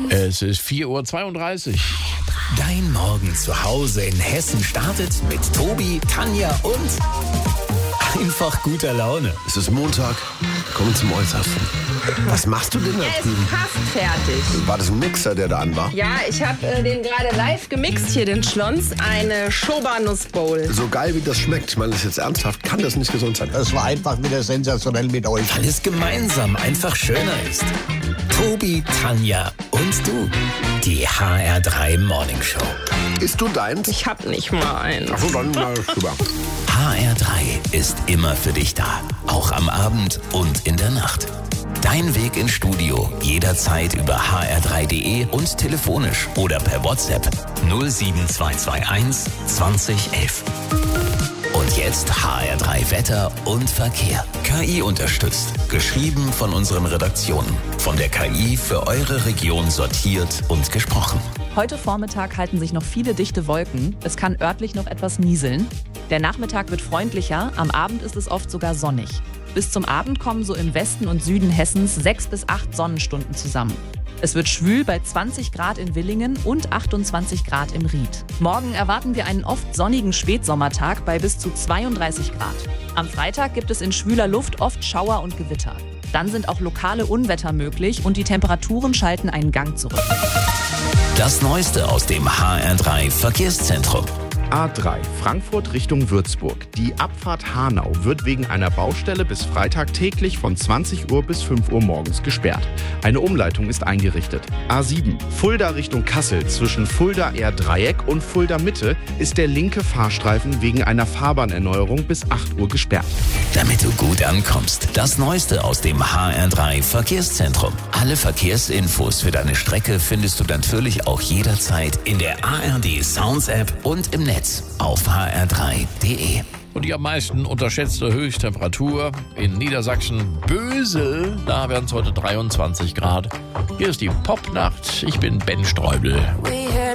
Es ist 4:32 Uhr. Dein Morgen zu Hause in Hessen startet mit Tobi, Tanja und einfach guter Laune. Es ist Montag, kommen zum Äußersten. Was machst du denn da Er ist drüben? fast fertig. War das ein Mixer, der da an war? Ja, ich habe den gerade live gemixt hier, den Schlons. Eine Schoba-Nussbowl. So geil wie das schmeckt, ich meine das jetzt ernsthaft, kann das nicht gesund sein. Es war einfach wieder sensationell mit euch. Weil es gemeinsam einfach schöner ist. Tobi, Tanja und du. Die HR3 Morning Show. Isst du deins? Ich hab nicht mal einen. Achso, dann mal rüber. HR3 ist immer für dich da. Auch am Abend und in der Nacht. Dein Weg ins Studio jederzeit über hr3.de und telefonisch oder per WhatsApp 07221 2011. Und jetzt HR3 Wetter und Verkehr. KI unterstützt. Geschrieben von unseren Redaktionen. Von der KI für eure Region sortiert und gesprochen. Heute Vormittag halten sich noch viele dichte Wolken. Es kann örtlich noch etwas nieseln. Der Nachmittag wird freundlicher, am Abend ist es oft sogar sonnig. Bis zum Abend kommen so im Westen und Süden Hessens 6 bis 8 Sonnenstunden zusammen. Es wird schwül bei 20 Grad in Villingen und 28 Grad im Ried. Morgen erwarten wir einen oft sonnigen Spätsommertag bei bis zu 32 Grad. Am Freitag gibt es in schwüler Luft oft Schauer und Gewitter. Dann sind auch lokale Unwetter möglich und die Temperaturen schalten einen Gang zurück. Das Neueste aus dem HR3 Verkehrszentrum. A3 Frankfurt Richtung Würzburg. Die Abfahrt Hanau wird wegen einer Baustelle bis Freitag täglich von 20 Uhr bis 5 Uhr morgens gesperrt. Eine Umleitung ist eingerichtet. A7 Fulda Richtung Kassel. Zwischen Fulda-R-Dreieck und Fulda-Mitte ist der linke Fahrstreifen wegen einer Fahrbahnerneuerung bis 8 Uhr gesperrt. Damit du gut ankommst. Das Neueste aus dem HR3 Verkehrszentrum. Alle Verkehrsinfos für deine Strecke findest du natürlich auch jederzeit in der ARD Sounds App und im Netz auf hr3.de. Und die am meisten unterschätzte Höchsttemperatur in Niedersachsen, Bösel, da werden es heute 23 Grad. Hier ist die Popnacht. Ich bin Ben Streubel. We had